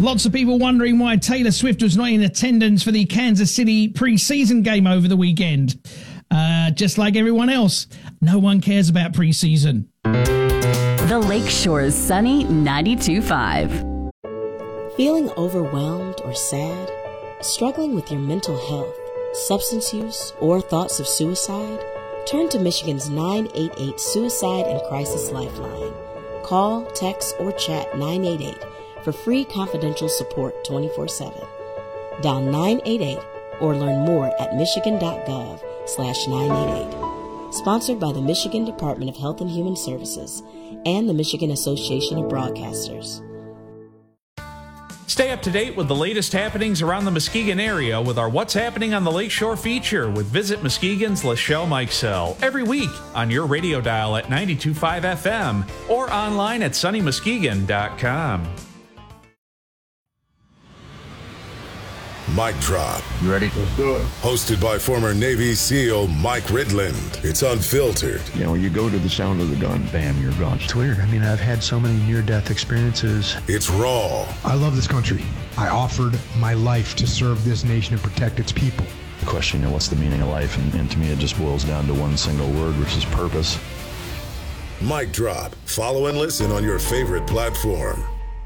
Lots of people wondering why Taylor Swift was not in attendance for the Kansas City preseason game over the weekend. Just like everyone else, no one cares about preseason. The Lakeshore's Sunny 92.5. Feeling overwhelmed or sad? Struggling with your mental health, substance use, or thoughts of suicide? Turn to Michigan's 988 Suicide and Crisis Lifeline. Call, text, or chat 988 for free confidential support 24/7. Dial 988 or learn more at michigan.gov/988. Sponsored by the Michigan Department of Health and Human Services and the Michigan Association of Broadcasters. Stay up to date with the latest happenings around the Muskegon area with our What's Happening on the Lakeshore feature with Visit Muskegon's Lachelle Mikesell every week on your radio dial at 92.5 FM or online at sunnymuskegon.com. Mic Drop. You ready? Let's do it. Hosted by former Navy SEAL Mike Ridland. It's unfiltered. You know, you go to the sound of the gun, bam, you're gone. It's weird. I mean, I've had so many near-death experiences. It's raw. I love this country. I offered my life to serve this nation and protect its people. The question, you know, what's the meaning of life? And to me, it just boils down to one single word, which is purpose. Mic Drop. Follow and listen on your favorite platform.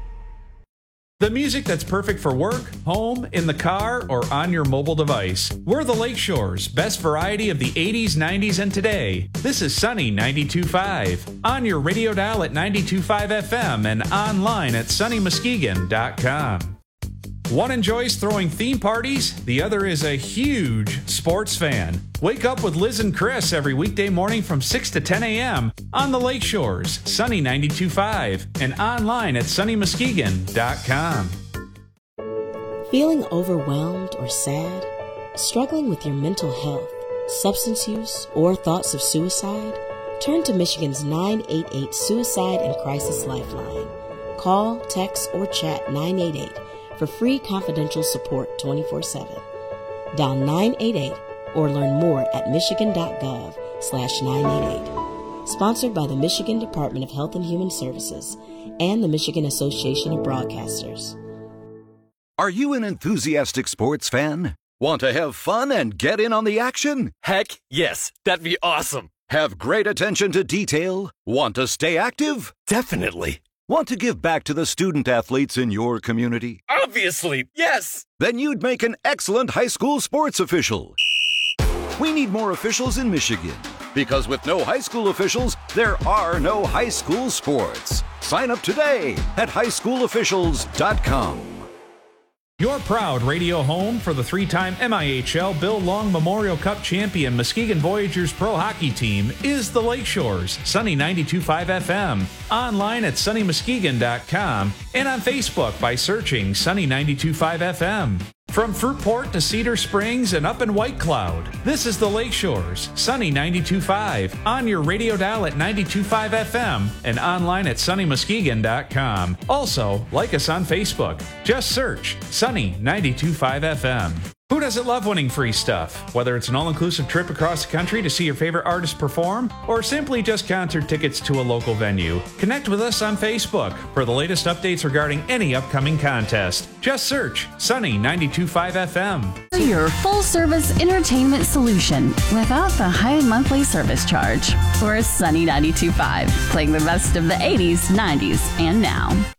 The music that's perfect for work, home, in the car, or on your mobile device. We're the Lakeshore's best variety of the 80s, 90s, and today. This is Sunny 92.5. On your radio dial at 92.5 FM and online at sunnymuskegon.com. One enjoys throwing theme parties, the other is a huge sports fan. Wake up with Liz and Chris every weekday morning from 6 to 10 a.m. on the Lakeshore's Sunny 92.5 and online at sunnymuskegon.com. Feeling overwhelmed or sad? Struggling with your mental health, substance use, or thoughts of suicide? Turn to Michigan's 988 Suicide and Crisis Lifeline. Call, text, or chat 988 for free confidential support 24/7. Dial 988 or learn more at michigan.gov/988. Sponsored by the Michigan Department of Health and Human Services and the Michigan Association of Broadcasters. Are you an enthusiastic sports fan? Want to have fun and get in on the action? Heck, yes. That'd be awesome. Have great attention to detail? Want to stay active? Definitely. Want to give back to the student athletes in your community? Obviously, yes! Then you'd make an excellent high school sports official. We need more officials in Michigan, because with no high school officials, there are no high school sports. Sign up today at highschoolofficials.com. Your proud radio home for the three-time MIHL Bill Long Memorial Cup champion Muskegon Voyageurs Pro Hockey Team is the Lakeshore's Sunny 92.5 FM, online at sunnymuskegon.com, and on Facebook by searching Sunny 92.5 FM. From Fruitport to Cedar Springs and up in White Cloud, this is the Lakeshore's Sunny 92.5 on your radio dial at 92.5 FM and online at sunnymuskegon.com. Also, like us on Facebook. Just search Sunny 92.5 FM. Who doesn't love winning free stuff? Whether it's an all-inclusive trip across the country to see your favorite artist perform, or simply just concert tickets to a local venue, connect with us on Facebook for the latest updates regarding any upcoming contest. Just search Sunny 92.5 FM. Your full-service entertainment solution without the high monthly service charge. Or Sunny 92.5, playing the best of the 80s, 90s, and now.